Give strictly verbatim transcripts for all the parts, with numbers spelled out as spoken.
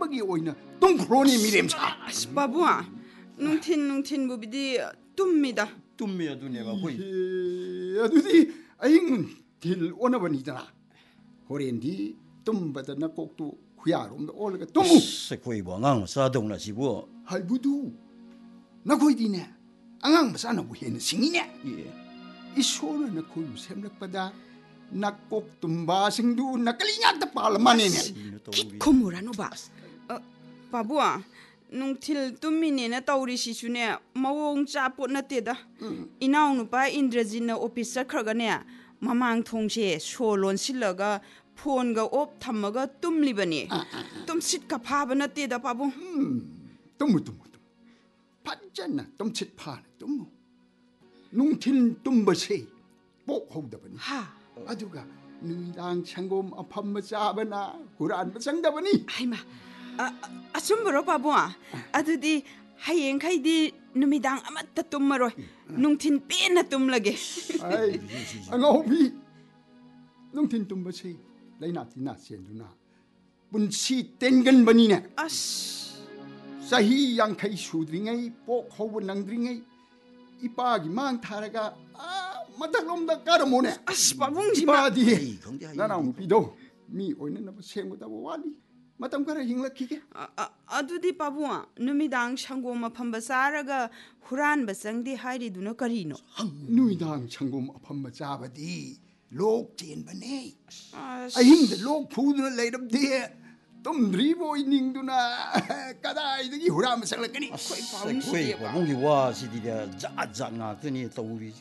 ꯑꯃꯒꯤ ꯑꯣꯏꯅ ꯇꯨꯝꯈ꯭ꯔꯣꯅꯤ ꯃꯤꯔꯦꯝꯁꯥ ꯑꯁ ꯄꯥꯕꯨꯡ ꯅꯨꯡꯊꯤꯟ ꯅꯨꯡꯊꯤꯟꯕꯨꯕꯨꯗꯤ ꯇꯨꯝꯃꯤꯗ ꯇꯨꯝꯃꯤ ꯑꯗꯨꯅꯦꯕ ꯑꯩꯈꯣꯏ ꯑꯗꯨꯗꯤ ꯑꯍꯤꯡ ꯅꯨꯡꯊꯤꯜ ꯑꯣꯟꯅꯕꯅꯤꯗꯅ ꯍꯣꯔꯦꯟꯗꯤ ꯇꯨꯝꯕꯗ ꯅꯀꯣꯛꯇꯨ ꯈꯨꯌꯥꯔꯣꯝꯗ ꯑꯣꯜꯂꯒ ꯇꯨꯝꯃꯨ ꯑꯩꯈꯣꯏꯕꯨ ꯑꯉꯥꯡ ꯃꯆꯥꯗꯧꯅ ꯁꯤꯕꯨ ꯍꯥꯏꯕꯨꯗꯨ ꯅꯈꯣꯏꯗꯤꯅꯦ ꯑꯉꯥꯡ ꯃꯆꯥꯅꯕꯨ ꯍꯦꯟꯅ ꯁꯤꯡꯉꯤꯅꯦ ꯏꯁꯣꯔꯅ ꯅꯈꯣꯏꯕꯨ ꯁꯦꯝꯂꯛꯄꯗ ꯅꯀꯣꯛ ꯇꯨꯝꯕꯁꯤꯡꯗꯨ ꯅꯀꯂꯤ ꯉꯥꯛꯇ ꯄꯥꯜꯂ ꯃꯥꯅꯦꯅꯦ ꯈꯨꯝꯃꯨꯔꯅꯨꯕ ꯄꯥꯕꯨꯡ ꯅꯨꯡꯊꯤꯜ ꯇꯨꯝꯃꯤꯅꯦꯅ ꯇꯧꯔꯤꯁꯤꯁꯨꯅꯦ ꯃꯑꯣꯡ ꯆꯥꯄꯣꯠ ꯅꯠꯇꯦꯗ ꯏꯅꯥꯎꯅꯨꯄꯥ ꯏꯟꯗ꯭ꯔꯖꯤꯠꯅ ꯑꯣꯐꯤꯁ ꯆꯠꯈ꯭ꯔꯒꯅꯦ ꯃꯃꯥꯡ ꯊꯣꯡꯁꯦ ꯁꯣ ꯂꯣꯟꯁꯤꯜꯂꯒ ꯐꯣꯟꯒ ꯑꯣꯞ ꯊꯝꯃꯒ ꯇꯨꯝꯂꯤꯕꯅꯦ ꯇꯨꯝꯁꯤꯠꯀ ꯐꯥꯕ ꯅꯠꯇꯦꯗ ꯄꯥꯕꯨꯡ ꯇꯨꯝꯃꯨ ꯇꯨꯝꯃꯨ ꯇꯨꯝꯃꯨ ꯐꯖꯅ ꯇꯨꯝꯁꯤꯠ ꯐꯥꯅ ꯇꯨꯝꯃꯨ ꯅꯨꯡꯊꯤꯜ ꯇꯨꯝꯕꯁꯦ ꯄꯣꯛꯍꯧꯗꯕꯅꯤ ꯑꯗꯨꯒ ꯅꯨꯃꯤꯗꯥꯡ ꯁꯪꯒꯣꯝ ꯑꯐꯝꯕ ꯆꯥꯕꯅ ꯍꯨꯔꯥꯟꯕ ꯆꯪꯗꯕꯅꯤ ꯍꯩꯃꯥ ꯑꯆꯨꯝꯕꯔꯣ ꯄꯥꯕꯨꯡ ꯑꯗꯨꯗꯤ ꯍꯌꯦꯡꯈꯩꯗꯤ ꯅꯨꯃꯤꯗꯥꯡ ꯑꯃꯠꯇ ꯇꯨꯝꯃꯔꯣꯏ ꯅꯨꯡꯊꯤꯜ ꯄꯦꯟꯅ ꯇꯨꯝꯂꯒꯦ ꯑꯉꯥꯎꯕꯤ ꯅꯨꯡꯊꯤꯜ ꯇꯨꯝꯕꯁꯤ ꯂꯩꯅꯥ ꯇꯤꯟꯅꯥ ꯆꯦꯟꯗꯨꯅ ꯄꯨꯟꯁꯤ ꯇꯦꯟꯒꯟꯕꯅꯤꯅꯦ ꯑꯁ ꯆꯍꯤ ꯌꯥꯡꯈꯩ ꯁꯨꯗ꯭ꯔꯤꯉꯩ ꯄꯣꯛ ꯍꯧꯕ ꯅꯪꯗ꯭ꯔꯤꯉꯩ ꯏꯄꯥꯒꯤ ꯃꯥꯡ ꯊꯥꯔꯒ ꯃꯊꯛꯂꯣꯝꯗ ꯀꯥꯔꯝꯃꯣꯅꯦ ꯑꯁ ꯄꯥꯕꯨꯡꯁꯤ ꯏꯄꯥꯗꯤ ꯅꯅꯥꯎ ꯅꯨꯄꯤꯗꯣ ꯃꯤ ꯑꯣꯏꯅꯅꯕ ꯁꯦꯝꯒꯗꯕ ꯋꯥꯠꯂꯤ ꯃꯇꯝ ꯈꯔ ꯍꯤꯡꯂꯛꯈꯤꯒꯦ ꯑꯗꯨꯗꯤ ꯄꯥꯕꯨꯡ ꯅꯨꯃꯤꯗꯥꯡ ꯁꯪꯒꯣꯝ ꯑꯐꯝꯕ ꯆꯥꯔꯒ ꯍꯨꯔꯥꯟꯕ ꯆꯪꯗꯦ ꯍꯥꯏꯔꯤꯗꯨꯅ ꯀꯔꯤꯅꯣ ꯅꯨꯃꯤꯗꯥꯡ ꯁꯪꯒꯣꯝ ꯑꯐꯝꯕ ꯆꯥꯕꯗꯤ ꯂꯣꯛ ꯆꯦꯟꯕꯅꯦ ꯑꯍꯤꯡꯗ ꯂꯣꯛ ꯐꯨꯗꯨꯅ ꯂꯩꯔꯕꯗꯤ ꯇꯨꯝꯗ꯭ꯔꯤꯕ ꯑꯣꯏꯅꯤꯡꯗꯨꯅ ꯀꯗꯥꯏꯗꯒꯤ ꯍꯨꯔꯥꯟꯕ ꯆꯪꯂꯛꯀꯅꯤ ꯑꯩꯈꯣꯏ ꯄꯥꯕꯨꯡꯒꯤ ꯋꯥꯁꯤꯗꯤ ꯖꯥꯠ ꯖꯥꯠ ꯉꯥꯛꯇꯅꯤ ꯇꯧꯔꯤꯁꯦ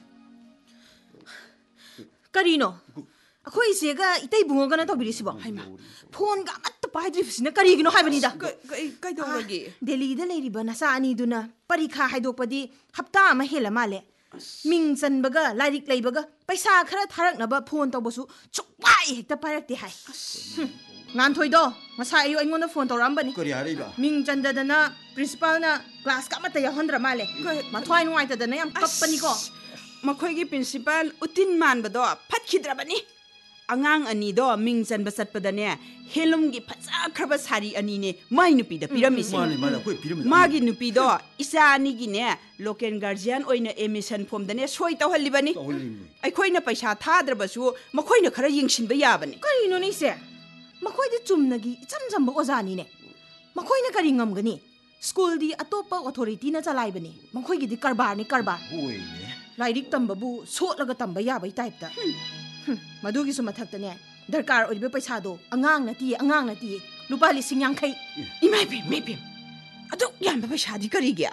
ꯀꯔꯤꯅꯣ ꯑꯩꯈꯣꯏ ꯏꯆꯦꯒ ꯏꯇꯩꯕꯨꯡꯉꯣꯒꯅ ꯇꯧꯕꯤꯔꯤꯁꯤꯕꯣ ꯐꯣꯟꯒ ꯑꯃꯠꯇ ꯄꯥꯏꯗ꯭ꯔꯤꯕꯁꯤꯅ ꯀꯔꯤꯒꯤꯅꯣ ꯍꯥꯏꯕꯅꯤꯗ ꯀꯩꯗꯧꯔꯒꯦ ꯗꯦꯜꯂꯤꯗ ꯂꯩꯔꯤꯕ ꯅꯆꯥ ꯑꯅꯤꯗꯨꯅ ꯄꯔꯤꯈꯥ ꯍꯥꯏꯗꯣꯛꯄꯗꯤ ꯍꯞꯇꯥ ꯑꯃ ꯍꯦꯜꯂ ꯃꯥꯜꯂꯦ ꯃꯤꯡ ꯆꯟꯕꯒ ꯂꯥꯏꯔꯤꯛ ꯂꯩꯕꯒ ꯄꯩꯁꯥ ꯈꯔ ꯊꯥꯔꯛꯅꯕ ꯐꯣꯟ ꯇꯧꯕꯁꯨ ꯁꯨꯛꯄꯥꯏ ꯍꯦꯛꯇ ꯄꯥꯏꯔꯛꯇꯦ ꯍꯥꯏ ꯉꯥꯟꯊꯣꯏꯗꯣ ꯉꯁꯥꯏ ꯑꯌꯨꯛ ꯑꯩꯉꯣꯟꯗ ꯐꯣꯟ ꯇꯧꯔꯛꯑꯝꯕꯅꯤ ꯀꯔꯤ ꯍꯥꯏꯔꯤꯕ ꯃꯤꯡ ꯆꯟꯗꯗꯅ ꯄ꯭ꯔꯤꯟꯁꯤꯄꯥꯜꯅ ꯀ꯭ꯂꯥꯁꯀ ꯑꯃꯠꯇ ꯌꯥꯎꯍꯟꯗ꯭ꯔ ꯃꯥꯜꯂꯦ ꯃꯊ꯭ꯋꯥꯏ ꯅꯨꯡꯉꯥꯏꯇꯗꯅ ꯌꯥꯝ ꯀꯞꯄꯅꯤꯀꯣ ꯃꯈꯣꯏꯒꯤ ꯄ꯭ꯔꯤꯟꯁꯤꯄꯥꯜ ꯎꯇꯤꯟ ꯃꯥꯟꯕꯗꯣ ꯐꯠꯈꯤꯗ꯭ꯔꯕꯅꯤ ꯑꯉꯥꯡ ꯑꯅꯤꯗꯣ ꯃꯤꯡ ꯆꯟꯕ ꯆꯠꯄꯗꯅꯦ ꯍꯦꯂꯨꯝꯒꯤ ꯐꯖꯈ꯭ꯔꯕ ꯁꯥꯔꯤ ꯑꯅꯤꯅꯦ ꯃꯥꯏ ꯅꯨꯄꯤꯗ ꯄꯤꯔꯝꯃꯤꯁꯦ ꯃꯥꯒꯤ ꯅꯨꯄꯤꯗꯣ ꯏꯆꯥ ꯑꯅꯤꯒꯤꯅꯦ ꯂꯣꯀꯦꯜ ꯒꯥꯔꯖꯤꯌꯥꯟ ꯑꯣꯏꯅ ꯑꯦꯗꯃꯤꯁꯟ ꯐꯣꯝꯗꯅꯦ ꯁꯣꯏ ꯇꯧꯍꯜꯂꯤꯕꯅꯤ ꯑꯩꯈꯣꯏꯅ ꯄꯩꯁꯥ ꯊꯥꯗ꯭ꯔꯕꯁꯨ ꯃꯈꯣꯏꯅ ꯈꯔ ꯌꯦꯡꯁꯤꯟꯕ ꯌꯥꯕꯅꯤ ꯀꯔꯤꯅꯣꯅꯦ ꯏꯆꯦ ꯃꯈꯣꯏꯗꯤ ꯆꯨꯝꯅꯒꯤ ꯏꯆꯝ ꯆꯝꯕ ꯑꯣꯖꯥꯅꯤꯅꯦ ꯃꯈꯣꯏꯅ ꯀꯔꯤ ꯉꯝꯒꯅꯤ ꯁ꯭ꯀꯨꯜꯗꯤ ꯑꯇꯣꯞꯄ ꯑꯣꯊꯣꯔꯤꯇꯤꯅ ꯆꯂꯥꯏꯕꯅꯤ ꯃꯈꯣꯏꯒꯤꯗꯤ ꯀꯔꯕꯥꯔꯅꯤ ꯀꯔꯕꯥꯔ ꯂꯥꯏꯔꯤꯛ ꯇꯝꯕꯕꯨ ꯁꯣꯠꯂꯒ ꯇꯝꯕ ꯌꯥꯕꯩ ꯇꯥꯏꯞꯇ ꯃꯗꯨꯒꯤꯁꯨ ꯃꯊꯛꯇꯅꯦ ꯗꯔꯀꯥꯔ ꯑꯣꯏꯔꯤꯕ ꯄꯩꯁꯥꯗꯣ ꯑꯉꯥꯡ ꯅꯠꯇꯤꯌꯦ ꯑꯉꯥꯡ ꯅꯠꯇꯤꯌꯦ ꯂꯨꯄꯥ ꯂꯤꯁꯤꯡ ꯌꯥꯡꯈꯩ ꯏꯃꯥꯏ ꯄꯦꯝ ꯏꯃꯥꯏ ꯄꯦꯝ ꯑꯗꯨꯛ ꯌꯥꯝꯕ ꯄꯩꯁꯥꯗꯤ ꯀꯔꯤꯒꯤ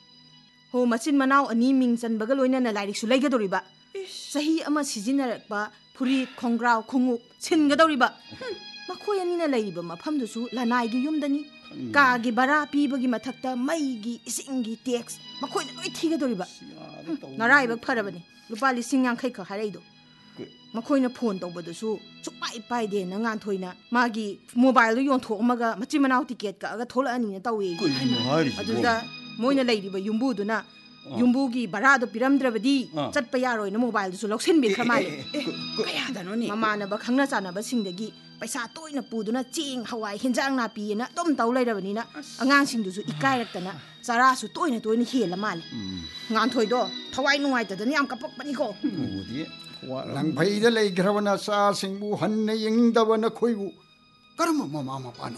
ꯍꯣ ꯃꯆꯤꯟ ꯃꯅꯥꯎ ꯑꯅꯤ ꯃꯤꯡ ꯆꯟꯕꯒ ꯂꯣꯏꯅꯅ ꯂꯥꯏꯔꯤꯛꯁꯨ ꯂꯩꯒꯗꯧꯔꯤꯕ ꯆꯍꯤ ꯑꯃ ꯁꯤꯖꯤꯟꯅꯔꯛꯄ ꯐꯨꯔꯤꯠ ꯈꯣꯡꯒ꯭ꯔꯥꯎ ꯈꯣꯡꯎꯞ ꯁꯤꯟꯒꯗꯧꯔꯤꯕ ꯃꯈꯣꯏ ꯑꯅꯤꯅ ꯂꯩꯔꯤꯕ ꯃꯐꯝꯗꯨꯁꯨ ꯂꯅꯥꯏꯒꯤ ꯌꯨꯝꯗꯅꯤ ꯀꯥꯒꯤ ꯕꯔꯥ ꯄꯤꯕꯒꯤ ꯃꯊꯛꯇ ꯃꯩꯒꯤ ꯏꯁꯤꯡꯒꯤ ꯇꯦꯛꯁ ꯃꯈꯣꯏꯅ ꯂꯣꯏ ꯊꯤꯒꯗꯧꯔꯤꯕ ꯅꯔꯥꯏꯕꯛ ꯐꯔꯕꯅꯤ ꯂꯨꯄꯥ ꯂꯤꯁꯤꯡ ꯌꯥꯡꯈꯩ ꯈꯛ ꯍꯥꯏꯔꯛꯏꯗꯣ ꯃꯈꯣꯏꯅ ꯐꯣꯟ ꯇꯧꯕꯗꯨꯁꯨ ꯁꯨꯛꯄꯥꯏ ꯄꯥꯏꯗꯦꯅ ꯉꯥꯟꯊꯣꯏꯅ ꯃꯥꯒꯤ ꯃꯣꯕꯥꯏꯜꯗꯣ ꯌꯣꯟꯊꯣꯛꯑꯝꯃꯒ ꯃꯆꯤꯟ ꯃꯅꯥꯎ ꯇꯤꯀꯦꯠ ꯀꯛꯑꯒ ꯊꯣꯛꯂꯛꯑꯅꯤꯅ ꯇꯧꯋꯦ ꯑꯗꯨꯗ ꯃꯣꯏꯅ ꯂꯩꯔꯤꯕ ꯌꯨꯝꯕꯨꯗꯨꯅ ꯌꯨꯝꯕꯨꯒꯤ ꯕꯔꯥꯗꯣ ꯄꯤꯔꯝꯗ꯭ꯔꯕꯗꯤ ꯆꯠꯄ ꯌꯥꯔꯣꯏꯅ ꯃꯣꯕꯥꯏꯜꯗꯨꯁꯨ ꯂꯧꯁꯤꯟꯕꯤꯈ꯭ꯔ ꯃꯥꯜꯂꯦ ꯀꯌꯥꯗꯅꯣꯅꯦ ꯃꯃꯥꯟꯅꯕ ꯈꯪꯅ ꯆꯥꯟꯅꯕꯁꯤꯡꯗꯒꯤ ꯄꯩꯁꯥ ꯇꯣꯏꯅ ꯄꯨꯗꯨꯅ ꯆꯦꯡ ꯍꯋꯥꯏ ꯍꯦꯟꯖꯥꯡ ꯅꯥꯄꯤꯅ ꯑꯗꯨꯝ ꯇꯧ ꯂꯩꯔꯕꯅꯤꯅ ꯑꯉꯥꯡꯁꯤꯡꯗꯨꯁꯨ ꯏꯀꯥꯏꯔꯛꯇꯅ ꯆꯥꯔꯥꯁꯨ ꯇꯣꯏꯅ ꯇꯣꯏꯅ ꯍꯦꯜꯂ ꯃꯥꯜꯂꯦ ꯉꯥꯟꯊꯣꯏꯗꯣ ꯊꯋꯥꯏ ꯅꯨꯡꯉꯥꯏꯇꯗꯅ ꯌꯥꯝ ꯀꯞꯄꯛꯄꯅꯤꯀꯣ ꯂꯪꯐꯩꯗ ꯂꯩꯈ꯭ꯔꯕ ꯅꯆꯥꯁꯤꯡꯕꯨ ꯍꯟꯅ ꯌꯦꯡꯅꯤꯡꯗꯕ ꯅꯈꯣꯏꯕꯨ ꯀꯔꯝꯕ ꯃꯃꯥ ꯃꯄꯥꯅꯣ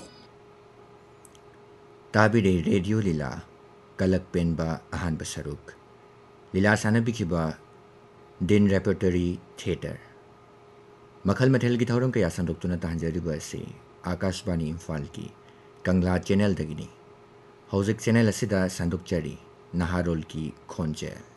ꯇꯥꯕꯤꯔꯦ ꯔꯦꯗꯤꯑꯣ ꯂꯤꯂꯥ ꯀꯂꯛ ꯄꯦꯟꯕ ꯑꯍꯥꯟꯕ ꯁꯔꯨꯛ ꯂꯤꯂꯥ ꯁꯥꯟꯅꯕꯤꯈꯤꯕ ꯗꯤꯟ ꯔꯦꯄꯔꯇꯔꯤ ꯊꯤꯌꯦꯇꯔ ꯃꯈꯜ ꯃꯊꯦꯜꯒꯤ ꯊꯧꯔꯝ ꯀꯌా ꯁꯟꯗꯣꯛꯇꯨꯅ ꯇꯥꯍꯟꯖꯔꯤꯕ ꯑꯁꯤ ꯑꯥꯀꯥꯁꯕꯥꯅꯤ ꯏꯝꯐꯥꯜꯒꯤ ꯀꯪꯂꯥ ꯆꯦꯅꯦꯜꯗꯒꯤꯅꯤ ꯍꯧꯖꯤꯛ ꯆꯦꯅꯦꯜ ꯑꯁꯤꯗ ꯁꯟꯗꯣꯛꯆꯔꯤ ꯅꯍꯥꯔꯣꯜꯒꯤ ꯈꯣꯟꯖꯦꯜ